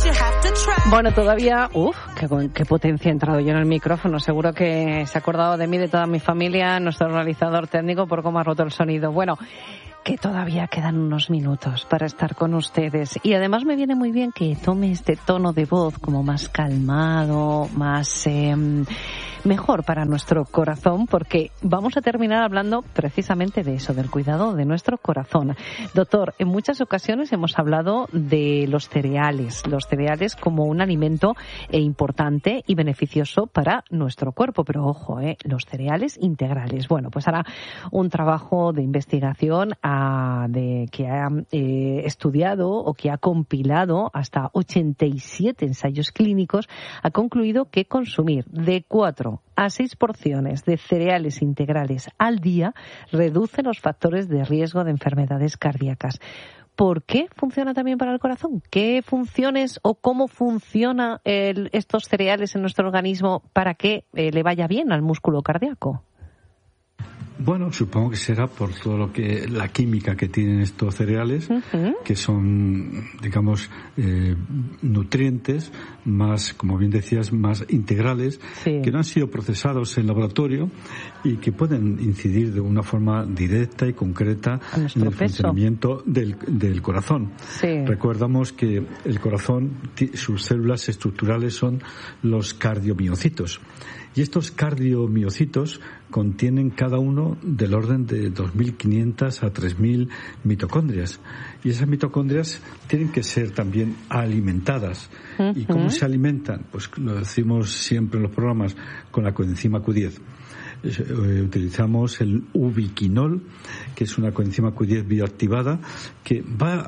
Bueno, todavía, qué potencia ha entrado yo en el micrófono. Seguro que se ha acordado de mí, de toda mi familia, nuestro realizador técnico, por cómo ha roto el sonido. Bueno, que todavía quedan unos minutos para estar con ustedes. Y además me viene muy bien que tome este tono de voz como más calmado, más mejor para nuestro corazón, porque vamos a terminar hablando precisamente de eso, del cuidado de nuestro corazón. Doctor, en muchas ocasiones hemos hablado de los cereales como un alimento importante y beneficioso para nuestro cuerpo, pero ojo, los cereales integrales. Bueno, pues hará un trabajo de investigación que ha estudiado o que ha compilado hasta 87 ensayos clínicos, ha concluido que consumir de 4 a 6 porciones de cereales integrales al día reduce los factores de riesgo de enfermedades cardíacas. ¿Por qué funciona también para el corazón? ¿Qué funciones o cómo funcionan estos cereales en nuestro organismo para que le vaya bien al músculo cardíaco? Bueno, supongo que será por todo lo que la química que tienen estos cereales, que son, digamos, nutrientes más, como bien decías, más integrales, que no han sido procesados en laboratorio y que pueden incidir de una forma directa y concreta en el funcionamiento del corazón. Recordamos que el corazón, sus células estructurales son los cardiomiocitos. Y estos cardiomiocitos contienen cada uno del orden de 2.500 a 3.000 mitocondrias. Y esas mitocondrias tienen que ser también alimentadas. ¿Y cómo se alimentan? Pues lo decimos siempre en los programas, con la coenzima Q10. Utilizamos el ubiquinol, que es una coenzima Q10 bioactivada, que va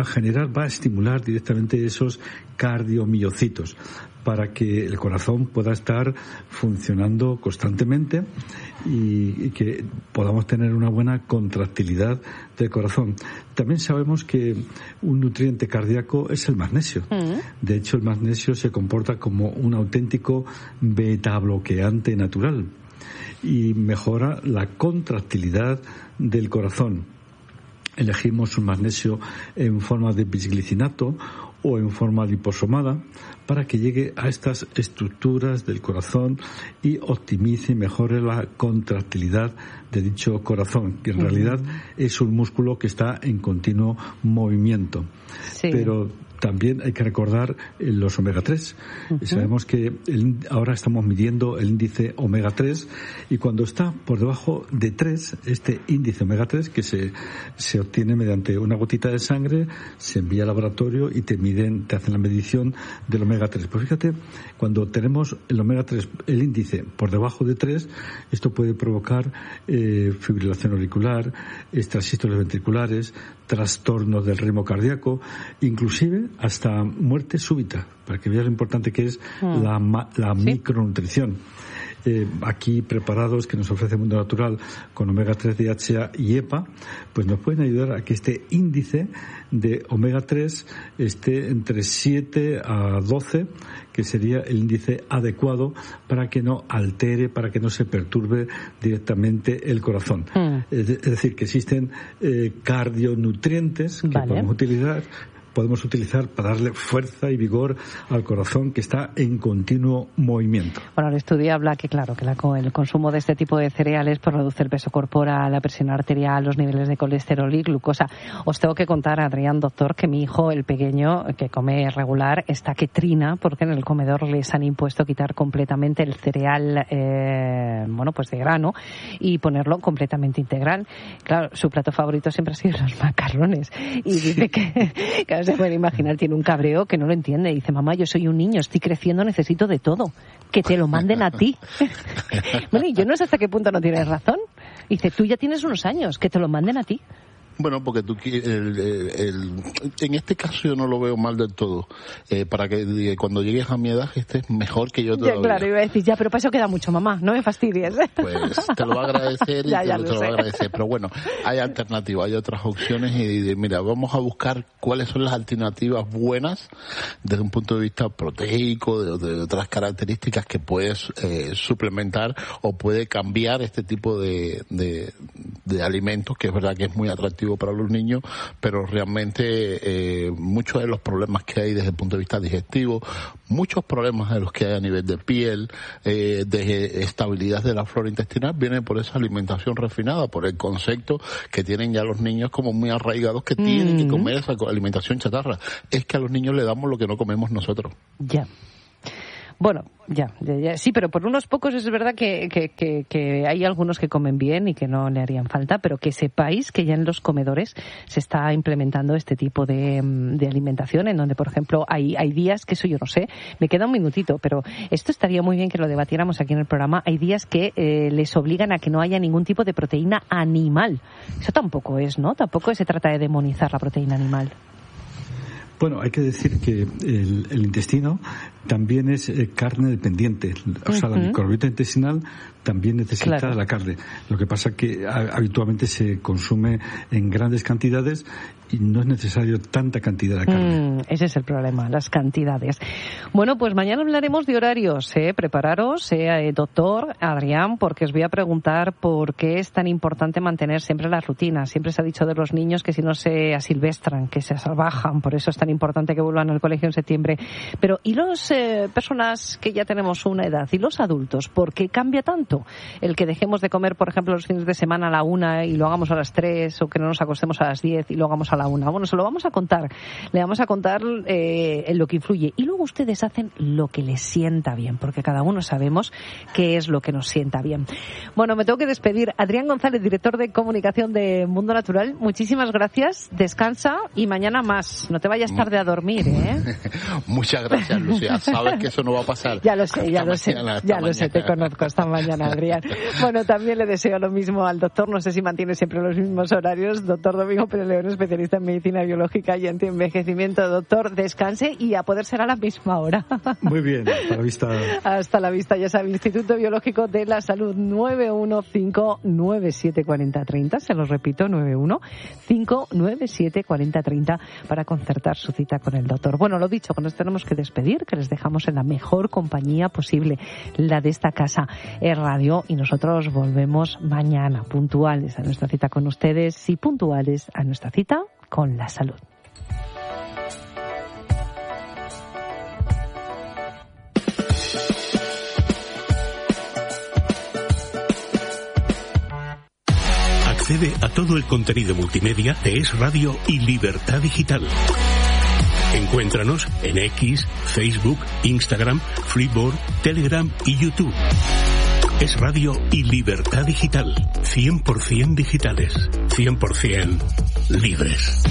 a estimular directamente esos cardiomiocitos para que el corazón pueda estar funcionando constantemente y que podamos tener una buena contractilidad del corazón. También sabemos que un nutriente cardíaco es el magnesio. De hecho, el magnesio se comporta como un auténtico beta-bloqueante natural y mejora la contractilidad del corazón. Elegimos un magnesio en forma de bisglicinato o en forma liposomada para que llegue a estas estructuras del corazón y optimice y mejore la contractilidad de dicho corazón, que en realidad es un músculo que está en continuo movimiento. Pero también hay que recordar los omega 3. Sabemos que ahora estamos midiendo el índice omega 3 y cuando está por debajo de 3, este índice omega 3 que se obtiene mediante una gotita de sangre, se envía al laboratorio y te hacen la medición del omega 3. Pues fíjate, cuando tenemos el omega 3, el índice por debajo de 3, esto puede provocar fibrilación auricular, extrasístoles ventriculares, trastornos del ritmo cardíaco, inclusive hasta muerte súbita, para que veas lo importante que es la micronutrición. Aquí preparados que nos ofrece Mundo Natural con omega 3, DHA y EPA, pues nos pueden ayudar a que este índice de omega 3 esté entre 7 a 12, que sería el índice adecuado para que no altere, para que no se perturbe directamente el corazón. Es decir, que existen cardionutrientes que podemos utilizar para darle fuerza y vigor al corazón que está en continuo movimiento. Bueno, el estudio habla que, claro, que el consumo de este tipo de cereales pues reduce el peso corporal, la presión arterial, los niveles de colesterol y glucosa. Os tengo que contar, Adrián, doctor, que mi hijo, el pequeño, que come regular, está que trina porque en el comedor les han impuesto quitar completamente el cereal, pues de grano y ponerlo completamente integral. Claro, su plato favorito siempre ha sido los macarrones y dice que se puede imaginar, tiene un cabreo que no lo entiende. Dice, mamá, yo soy un niño, estoy creciendo, necesito de todo. Que te lo manden a ti. Bueno, y yo no sé hasta qué punto no tienes razón. Dice, tú ya tienes unos años, que te lo manden a ti. Bueno, porque en este caso yo no lo veo mal del todo. Para que cuando llegues a mi edad estés mejor que yo todavía. Ya, claro, iba a decir, ya, pero para eso queda mucho, mamá, no me fastidies. Pues te lo va a agradecer y te lo va a agradecer. Pero bueno, hay alternativas, hay otras opciones y mira, vamos a buscar cuáles son las alternativas buenas desde un punto de vista proteico, de otras características que puedes suplementar o puede cambiar este tipo de alimentos, que es verdad que es muy atractivo positivo para los niños, pero realmente muchos de los problemas que hay desde el punto de vista digestivo, muchos problemas de los que hay a nivel de piel, de estabilidad de la flora intestinal, vienen por esa alimentación refinada, por el concepto que tienen ya los niños como muy arraigados que tienen que comer esa alimentación chatarra. Es que a los niños le damos lo que no comemos nosotros. Ya. Bueno, ya, sí, pero por unos pocos es verdad que hay algunos que comen bien y que no le harían falta, pero que sepáis que ya en los comedores se está implementando este tipo de alimentación, en donde, por ejemplo, hay días que eso yo no sé, me queda un minutito, pero esto estaría muy bien que lo debatiéramos aquí en el programa. Hay días que les obligan a que no haya ningún tipo de proteína animal. Eso tampoco es, ¿no? Tampoco se trata de demonizar la proteína animal. Bueno, hay que decir que el intestino también es carne dependiente. O sea, la microbiota intestinal también necesita la carne. Lo que pasa es que habitualmente se consume en grandes cantidades y no es necesario tanta cantidad de carne. Ese es el problema, las cantidades. Bueno, pues mañana hablaremos de horarios. Prepararos, doctor Adrián, porque os voy a preguntar por qué es tan importante mantener siempre las rutinas. Siempre se ha dicho de los niños que si no se asilvestran, que se salvajan, por eso es tan importante que vuelvan al colegio en septiembre. Pero, ¿y las personas que ya tenemos una edad? ¿Y los adultos? ¿Por qué cambia tanto el que dejemos de comer, por ejemplo, los fines de semana a la 1 y lo hagamos a las 3, o que no nos acostemos a las 10 y lo hagamos a la 1? Bueno, se lo vamos a contar. Le vamos a contar en lo que influye. Y luego ustedes hacen lo que les sienta bien, porque cada uno sabemos qué es lo que nos sienta bien. Bueno, me tengo que despedir. Adrián González, director de comunicación de Mundo Natural, muchísimas gracias. Descansa y mañana más. No te vayas tarde a dormir, ¿eh? Muchas gracias, Lucía. Sabes que eso no va a pasar. Ya lo sé, te conozco. Hasta mañana, Adrián. Bueno, también le deseo lo mismo al doctor. No sé si mantiene siempre los mismos horarios. Doctor Domingo Pérez León, especialista en medicina biológica y antienvejecimiento. Doctor, descanse y a poder ser a la misma hora. Muy bien, hasta la vista. Hasta la vista, ya sabe, Instituto Biológico de la Salud, 915974030, se los repito, 915974030 para concertar su cita con el doctor. Bueno, lo dicho, que nos tenemos que despedir, que les dejamos en la mejor compañía posible, la de esta casa, Radio, y nosotros volvemos mañana, puntuales a nuestra cita con ustedes y puntuales a nuestra cita con la salud. Accede a todo el contenido multimedia de Es Radio y Libertad Digital. Encuéntranos en X, Facebook, Instagram, Flipboard, Telegram y YouTube. Es Radio y Libertad Digital. 100% digitales. 100% libres.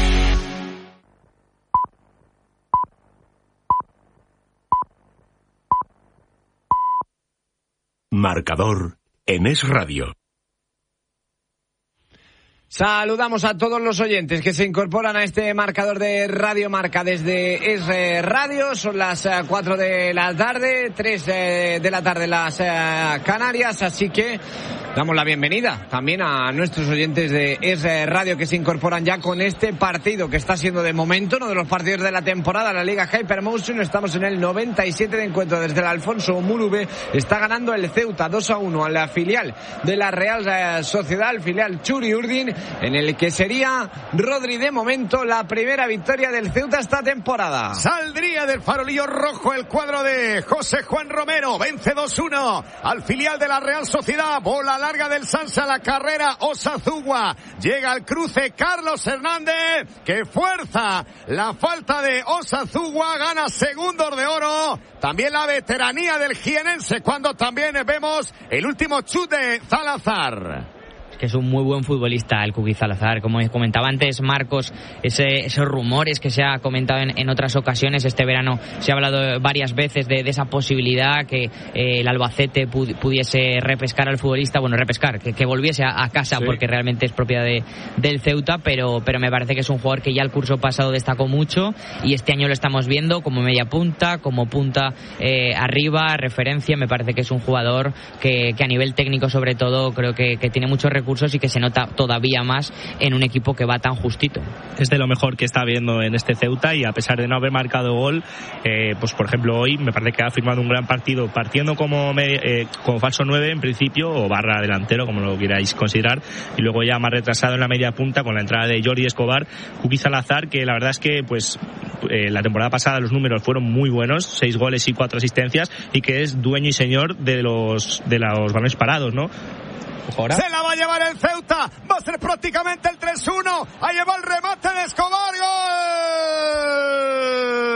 Marcador en Es Radio. Saludamos a todos los oyentes que se incorporan a este marcador de Radio Marca desde Es Radio. Son las 4 de la tarde, 3 de la tarde las Canarias, así que damos la bienvenida también a nuestros oyentes de Es Radio que se incorporan ya con este partido que está siendo de momento uno de los partidos de la temporada, la Liga Hypermotion. Estamos en el 97 de encuentro desde el Alfonso Murube. Está ganando el Ceuta 2-1 a la filial de la Real Sociedad, el filial Txuri Urdin, en el que sería, Rodri, de momento la primera victoria del Ceuta esta temporada. Saldría del farolillo rojo el cuadro de José Juan Romero, vence 2-1 al filial de la Real Sociedad. Bola larga del Sansa, la carrera Osazugua, llega al cruce Carlos Hernández, que fuerza la falta de Osazugua, gana segundos de oro. También la veteranía del jienense, cuando también vemos el último chut de Salazar. Que es un muy buen futbolista el Cookie Salazar. Como comentaba antes Marcos, esos rumores que se ha comentado en otras ocasiones, este verano se ha hablado varias veces de esa posibilidad que el Albacete pudiese repescar al futbolista, que volviese a casa, sí, porque realmente es propiedad del Ceuta, pero me parece que es un jugador que ya el curso pasado destacó mucho y este año lo estamos viendo como media punta, como punta arriba, referencia. Me parece que es un jugador que a nivel técnico sobre todo creo que tiene mucho recorrido recursos y que se nota todavía más en un equipo que va tan justito. Es de lo mejor que está viendo en este Ceuta, y a pesar de no haber marcado gol, pues por ejemplo hoy me parece que ha firmado un gran partido partiendo como falso 9 en principio, o barra delantero, como lo queráis considerar, y luego ya más retrasado en la media punta con la entrada de Jordi Escobar. Kuki Salazar, que la verdad es que pues la temporada pasada los números fueron muy buenos, 6 goles y 4 asistencias, y que es dueño y señor de los balones parados, ¿no? Ahora. Se la va a llevar el Ceuta, va a ser prácticamente el 3-1, ahí va el remate de Escobar, ¡gol!